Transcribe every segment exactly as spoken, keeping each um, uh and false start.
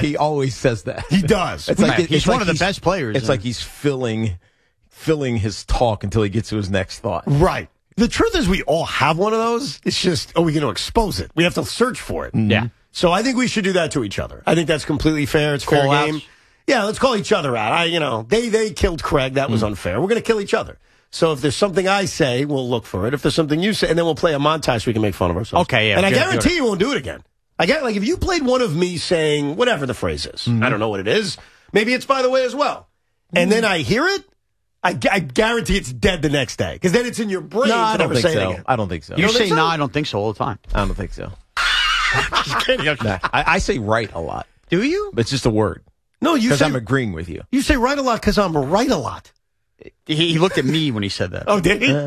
Right. He always says that. He does. It's like, he's it's one like of the he's, best players. It's like he's filling, filling his talk until he gets to his next thought. Right. The truth is we all have one of those. It's just, are we going to expose it? We have to search for it. Yeah. So I think we should do that to each other. I think that's completely fair. It's fair Call outs. game. Yeah, let's call each other out. I, you know, they they killed Craig. That was unfair. We're going to kill each other. So if there's something I say, we'll look for it. If there's something you say, and then we'll play a montage so we can make fun of ourselves. Okay, yeah. And I good, guarantee good. you won't do it again. I get like if you played one of me saying whatever the phrase is, Mm-hmm. I don't know what it is. Maybe it's by the way as well. And then I hear it, I, gu- I guarantee it's dead the next day because then it's in your brain No, to I don't never think say it so. again. I don't think so. You don't say think so? no, I don't think so all the time. I don't think so. Just kidding. Nah, I, I say right a lot, Do you? but it's just a word No, you because say I'm agreeing with you. you say right a lot because I'm right a lot. He, he looked at me when he said that. Oh, did he?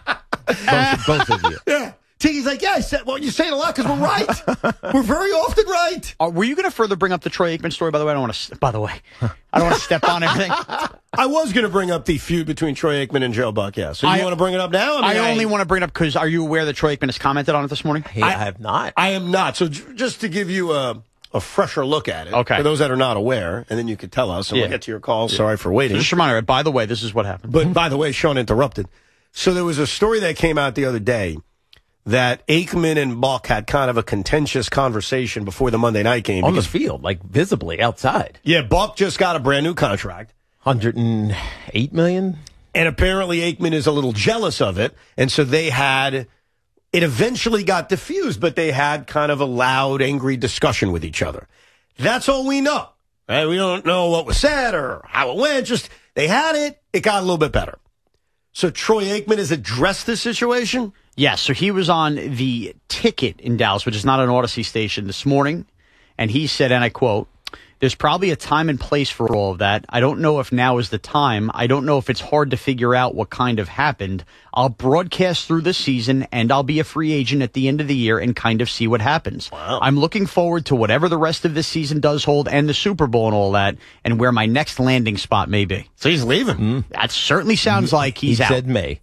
Both, both of you. Yeah. Tiggy's like, yeah, I said, well, you say it a lot because we're right. We're very often right. Uh, were you going to further bring up the Troy Aikman story? By the way, I don't want to. By the way, I don't want to step on everything. I was going to bring up the feud between Troy Aikman and Joe Buck, yeah. So you I- want to bring it up now? I, mean, only want to bring it up because are you aware that Troy Aikman has commented on it this morning? Hey, I, have not. I am not. So j- just to give you a, a fresher look at it, Okay. for those that are not aware, and then you could tell us, and Yeah. we'll get to your call. Sorry for waiting. Just a reminder. By the way, this is what happened. But by the way, Sean interrupted. So there was a story that came out the other day that Aikman and Buck had kind of a contentious conversation before the Monday night game. On the because- field, like visibly outside. yeah, Buck just got a brand new contract. one hundred eight million? And apparently Aikman is a little jealous of it. And so they had, it eventually got diffused, but they had kind of a loud, angry discussion with each other. That's all we know. Right? We don't know what was said or how it went. Just they had it. It got a little bit better. So Troy Aikman has addressed this situation. Yes, so he was on the Ticket in Dallas, which is not an Odyssey station, this morning, and he said, and I quote, "There's probably a time and place for all of that. I don't know if now is the time. I don't know if it's hard to figure out what kind of happened. I'll broadcast through the season, and I'll be a free agent at the end of the year and kind of see what happens. Wow. I'm looking forward to whatever the rest of this season does hold and the Super Bowl and all that, and where my next landing spot may be." So he's leaving. That certainly sounds like he's he out. said may.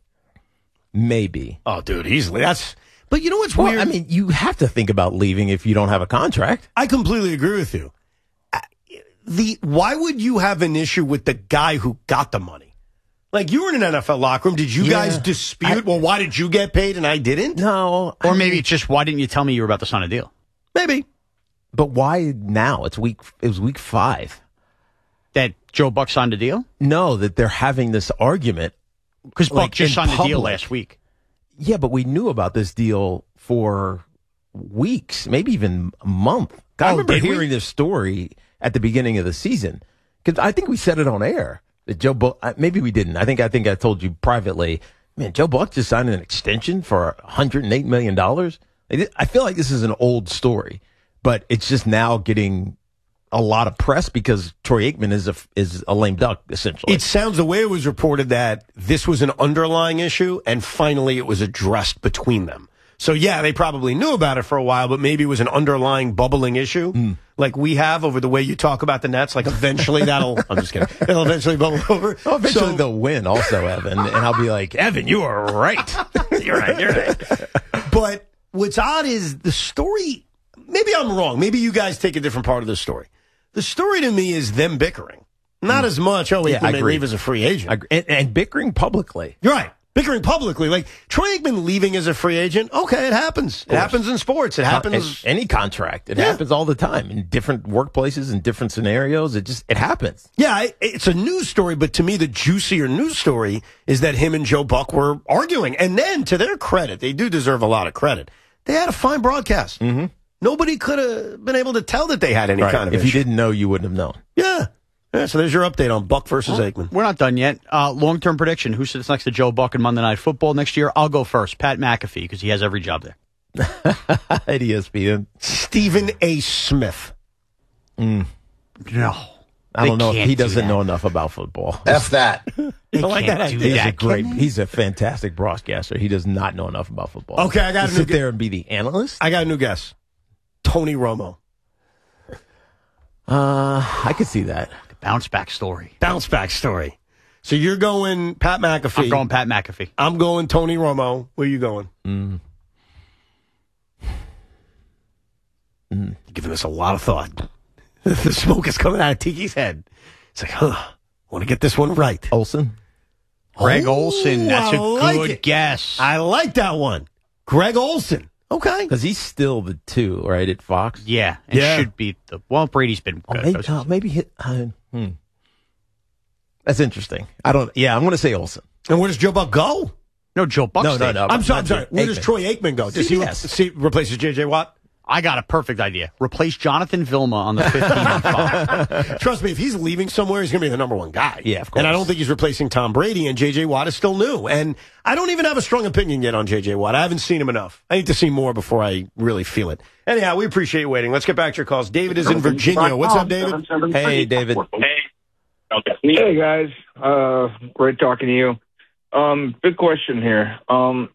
Maybe. Oh, dude, he's that's. But you know what's Well, weird? I mean, you have to think about leaving if you don't have a contract. I completely agree with you. Uh, The why would you have an issue with the guy who got the money? Like you were in an N F L locker room. Did you Yeah. guys dispute? I- well, why did you get paid and I didn't? No. Or maybe it's just, why didn't you tell me you were about to sign a deal? Maybe. But why now? It's week. It was week five. That Joe Buck signed a deal? No, that they're having this argument. Because Buck Like, just in signed a deal public. last week. Yeah, but we knew about this deal for weeks, maybe even a month. I Oh, remember did we? hearing this story at the beginning of the season because I think we said it on air that Joe Buck. uh, Maybe we didn't. I think I think I told you privately. Man, Joe Buck just signed an extension for one hundred eight million dollars. I feel like this is an old story, but it's just now getting a lot of press because Troy Aikman is a is a lame duck essentially. It sounds the way it was reported that this was an underlying issue, and finally it was addressed between them. So yeah, they probably knew about it for a while, but maybe it was an underlying bubbling issue, Mm. like we have over the way you talk about the Nets. Like eventually that'll. I'm just kidding. It'll eventually bubble over. Oh, eventually So- they'll win also, Evan. And I'll be like, Evan, you are right. You're right. You're right. But what's odd is the story. Maybe I'm wrong. Maybe you guys take a different part of the story. The story to me is them bickering, not as much. Oh, Yeah, Aikman I may agree. leave as a free agent. I agree. And, and bickering publicly. You're right. Bickering publicly, like Troy Aikman leaving as a free agent. Okay, it happens. It happens in sports. It happens. Any contract. It Yeah. happens all the time in different workplaces, in different scenarios. It just, it happens. Yeah, I- it's a news story, but to me, the juicier news story is that him and Joe Buck were arguing. And then, to their credit, they do deserve a lot of credit. They had a fine broadcast. Mm-hmm. Nobody could have been able to tell that they had any Right. kind of If issue. you didn't know, you wouldn't have known. Yeah. Yeah, so there's your update on Buck versus Aikman. We're not done yet. Uh, long-term prediction. Who sits next to Joe Buck in Monday Night Football next year? I'll go first. Pat McAfee, because he has every job there. At E S P N. Stephen A. Smith. No. I don't They know if can't he do doesn't that. know enough about football. F that. They I like can't that do idea. He's a that, great, can they? he's a fantastic broadcaster. He does not know enough about football. Okay, I got to a new sit gu- there and be the analyst. I got a new guess. Tony Romo. Uh, I could see that. Bounce back story. Bounce back story. So you're going Pat McAfee. I'm going Pat McAfee. I'm going Tony Romo. Where are you going? Mm. You're giving this a lot of thought. The smoke is coming out of Tiki's head. It's like, huh, want to get this one right. Olsen? Greg Oh, Olsen. That's I a like good it. guess. I like that one. Greg Olsen. Okay. Because he's still the two, right, at Fox? yeah, and Yeah. should be the. Well, Brady's been Oh, good. maybe, uh, maybe hit. Uh, hmm. That's interesting. I don't. Yeah, I'm going to say Olsen. And where does Joe Buck go? no, Joe Buck. No, no, stayed. no. I'm sorry. I'm not sorry. Where does Aikman. Troy Aikman go? Does he C B re- S. see, replaces J J. Watt? I got a perfect idea. Replace Jonathan Vilma on the fifteen on Fox. Trust me, if he's leaving somewhere, he's going to be the number one guy. Yeah, of course. And I don't think he's replacing Tom Brady, and J J. Watt is still new. And I don't even have a strong opinion yet on J J. Watt. I haven't seen him enough. I need to see more before I really feel it. Anyhow, we appreciate you waiting. Let's get back to your calls. David is in Virginia. What's up, David? Hey, David. Hey guys, uh, great talking to you. Um, big question here. Um,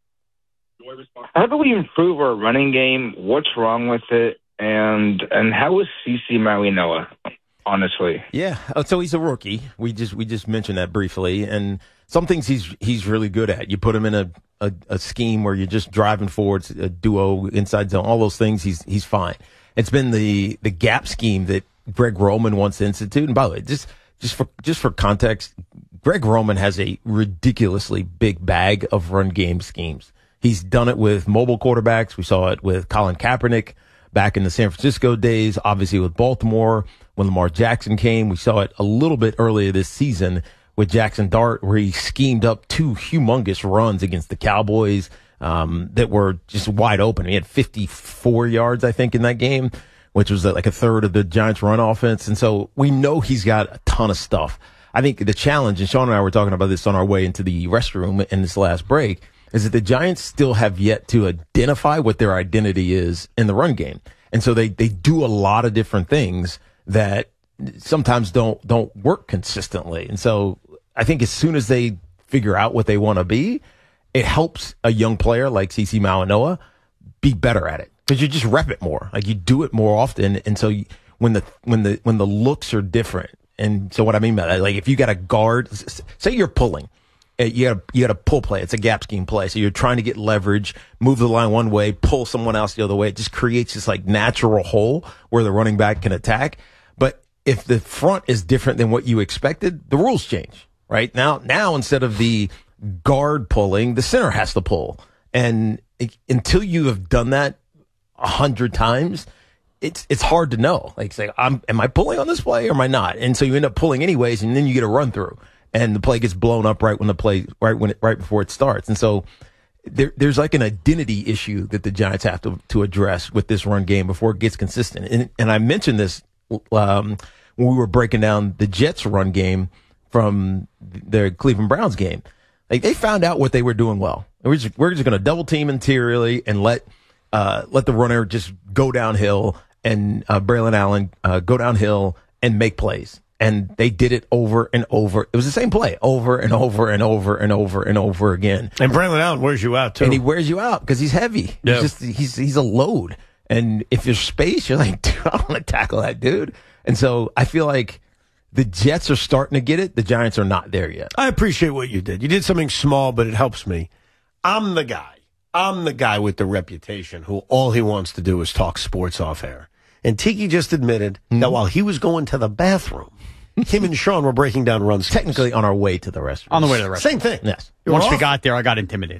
how do we improve our running game? What's wrong with it? And and how is CeCe Mawinoa? Honestly, Yeah, uh, so he's a rookie. We just we just mentioned that briefly, and some things he's he's really good at. You put him in a, a, a scheme where you're just driving forwards, a duo, inside zone, all those things. He's he's fine. It's been the the gap scheme that Greg Roman wants to institute. And by the way, just just for just for context, Greg Roman has a ridiculously big bag of run game schemes. He's done it with mobile quarterbacks. We saw it with Colin Kaepernick back in the San Francisco days, obviously with Baltimore. When Lamar Jackson came, we saw it a little bit earlier this season with Jackson Dart, where he schemed up two humongous runs against the Cowboys um, that were just wide open. He had fifty-four yards, I think, in that game, which was like a third of the Giants' run offense. And so we know he's got a ton of stuff. I think the challenge, and Sean and I were talking about this on our way into the restroom in this last break, is that the Giants still have yet to identify what their identity is in the run game. And so they, they do a lot of different things that sometimes don't, don't work consistently. And so I think as soon as they figure out what they want to be, it helps a young player like CeCe Mawinoa be better at it, because you just rep it more. Like you do it more often. And so you, when the, when the, when the looks are different. And so what I mean by that, like if you got a guard, say you're pulling, you got you got a pull play. It's a gap scheme play. So you're trying to get leverage, move the line one way, pull someone else the other way. It just creates this like natural hole where the running back can attack. But if the front is different than what you expected, the rules change, right? Now, now instead of the guard pulling, the center has to pull. And it, until you have done that a hundred times, it's it's hard to know. Like, say, I'm, am I pulling on this play or am I not? And so you end up pulling anyways, and then you get a run through. And the play gets blown up right when the play, right when it, right before it starts. And so there, there's like an identity issue that the Giants have to, to address with this run game before it gets consistent. And, and I mentioned this, um, when we were breaking down the Jets run game from the Cleveland Browns game. Like they found out what they were doing well. We're just, we're just going to double team interiorly and let, uh, let the runner just go downhill and, uh, Braylon Allen, uh, go downhill and make plays. And they did it over and over. It was the same play over and over and over and over and over again. And Braylon Allen wears you out, too. And he wears you out because he's heavy. Yeah. He's just, he's, he's a load. And if there's space, you're like, dude, I don't want to tackle that dude. And so I feel like the Jets are starting to get it. The Giants are not there yet. I appreciate what you did. You did something small, but it helps me. I'm the guy. I'm the guy with the reputation who all he wants to do is talk sports off air. And Tiki just admitted mm-hmm. that while he was going to the bathroom, him and Sean were breaking down runs. Technically on our way to the restroom. On the way to the restroom. Same thing. Yes. You're Once off. we got there, I got intimidated.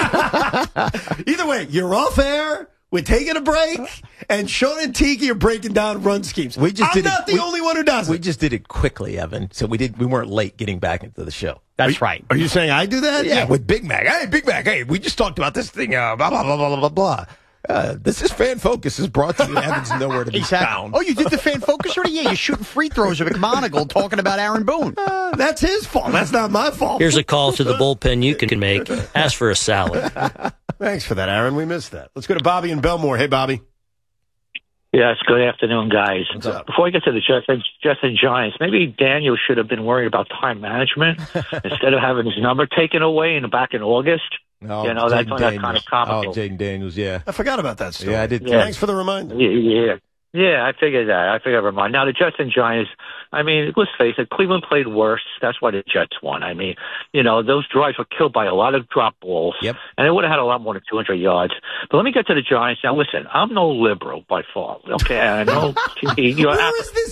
Either way, you're off air. We're taking a break, and Sean and Tiki are breaking down run schemes. We just I'm did not it, the we, only one who does we it. We just did it quickly, Evan. So we did. We weren't late getting back into the show. That's are, right. Are you saying I do that? Yeah, with Big Mac. Hey, Big Mac. Hey, we just talked about this thing. Uh, blah blah blah blah blah blah. Uh, this is Fan Focus is brought to you. Evan's nowhere to be Exactly. found. Oh, you did the Fan Focus already? Yeah, you're shooting free throws with McMonagle talking about Aaron Boone. Uh, that's his fault. That's not my fault. Here's a call to the bullpen you can make. Ask for a salad. Thanks for that, Aaron. We missed that. Let's go to Bobby in Belmore. Hey, Bobby. Yes, good afternoon, guys. What's up? Before we get to the Jets and, Jets and Giants, maybe Daniel should have been worried about time management instead of having his number taken away in back in August. Oh, you know, that's Jaden when that's Daniels. kind of comical. Oh, Jaden Daniels, yeah. I forgot about that story. Yeah, I did. Yeah. Thanks for the reminder. Yeah, yeah. Yeah, I figured that. I figured, never mind. Now, the Jets and Giants, I mean, let's face it, Cleveland played worse. That's why the Jets won. I mean, you know, those drives were killed by a lot of drop balls. Yep. And they would have had a lot more than two hundred yards. But let me get to the Giants. Now, listen, I'm no liberal by far. Okay, I know. you know, Where is this